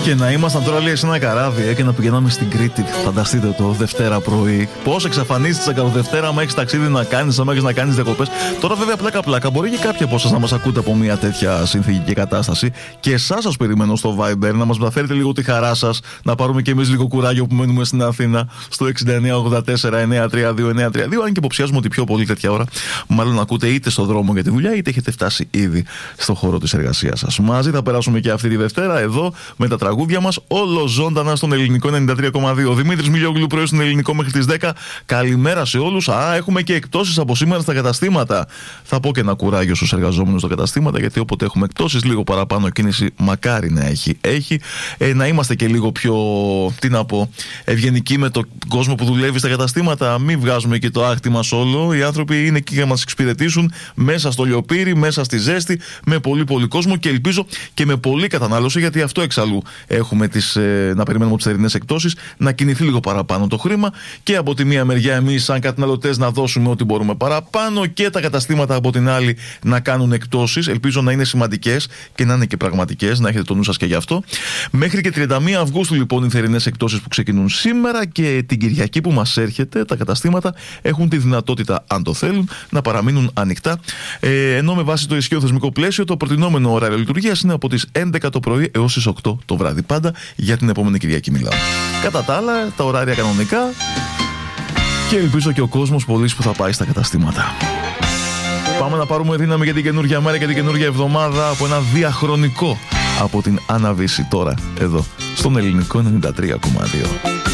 Και να ήμασταν τώρα λέει σε ένα καράβι και να πηγαίναμε στην Κρήτη. Φανταστείτε το, Δευτέρα πρωί. Πώς εξαφανίστησα κατά Δευτέρα, άμα έχεις ταξίδι να κάνεις, άμα έχεις να κάνεις διακοπές. Τώρα βέβαια πλάκα-πλάκα μπορεί και κάποιοι από εσάς να μας ακούτε από μια τέτοια συνθηκική κατάσταση. Και εσάς σας περιμένω στο Viber να μας μεταφέρετε λίγο τη χαρά σας. Να πάρουμε και εμείς λίγο κουράγιο που μένουμε στην Αθήνα στο 6984-932-932. Αν και υποψιάζουμε ότι πιο πολύ τέτοια ώρα μάλλον ακούτε είτε στο δρόμο για τη δουλειά είτε έχετε φτάσει ήδη στο χώρο της εργασίας σας. Μαζί θα περάσουμε και αυτή τη Δευτέρα εδώ με τα τραγούδια μας, όλο ζωντανά στον Ελληνικό 93,2. Δημήτρης Μιλιόγλου πρωί στον Ελληνικό μέχρι τις 10. Καλημέρα σε όλους. Έχουμε και εκπτώσεις από σήμερα στα καταστήματα. Θα πω και ένα κουράγιο στους εργαζόμενους στα καταστήματα, γιατί όποτε έχουμε εκπτώσεις, λίγο παραπάνω κίνηση μακάρι να έχει. Να είμαστε και λίγο πιο, τι να πω, ευγενικοί με τον κόσμο που δουλεύει στα καταστήματα. Μην βγάζουμε και το άχτι μας όλο. Οι άνθρωποι είναι εκεί για να μας εξυπηρετήσουν μέσα στο λιοπύρι, μέσα στη ζέστη, με πολύ κόσμο και ελπίζω και με πολλή κατανάλωση, γιατί αυτό εξαλλού έχουμε να περιμένουμε τις θερινές εκπτώσεις, να κινηθεί λίγο παραπάνω το χρήμα και από τη μία μεριά εμείς σαν καταναλωτές να δώσουμε ό,τι μπορούμε παραπάνω και τα καταστήματα από την άλλη να κάνουν εκπτώσεις. Ελπίζω να είναι σημαντικές και να είναι και πραγματικές, να έχετε το νου σας και γι' αυτό. Μέχρι και 31 Αυγούστου λοιπόν οι θερινές εκπτώσεις που ξεκινούν σήμερα και την Κυριακή που μας έρχεται, τα καταστήματα έχουν τη δυνατότητα, αν το θέλουν, να παραμείνουν ανοιχτά. Ενώ με βάση το ισχύο θεσμικό πλαίσιο, το προτινόμενο ωράριο λειτουργίας είναι από τις 11 το πρωί έως τις 8 το βράδυ. Πάντα για την επόμενη Κυριακή μιλάω. Κατά τα άλλα, τα ωράρια κανονικά και ελπίζω και ο κόσμος πολύς που θα πάει στα καταστήματα. Πάμε να πάρουμε δύναμη για την καινούργια μέρα και την καινούργια εβδομάδα από ένα διαχρονικό από την Άννα Βύση τώρα εδώ στον Ελληνικό 93,2.